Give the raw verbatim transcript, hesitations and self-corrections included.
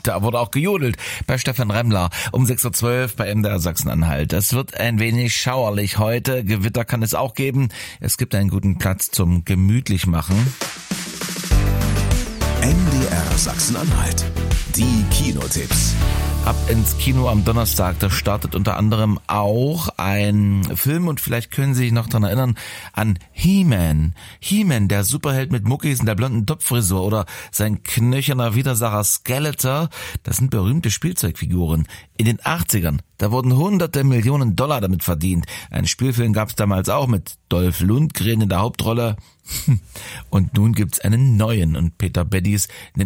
Da wurde auch gejodelt bei Stefan Remmler um sechs Uhr zwölf bei M D R Sachsen-Anhalt. Es wird ein wenig schauerlich heute. Gewitter kann es auch geben. Es gibt einen guten Platz zum gemütlich machen. M D R Sachsen-Anhalt. Die Kinotipps. Ab ins Kino am Donnerstag. Da startet unter anderem auch ein Film und vielleicht können Sie sich noch daran erinnern an He-Man. He-Man, der Superheld mit Muckis und der blonden Topfrisur oder sein knöcherner Widersacher Skeletor. Das sind berühmte Spielzeugfiguren. In den achtzigern, da wurden hunderte Millionen Dollar damit verdient. Einen Spielfilm gab es damals auch mit Dolph Lundgren in der Hauptrolle. Und nun gibt's einen neuen und Peter Beddies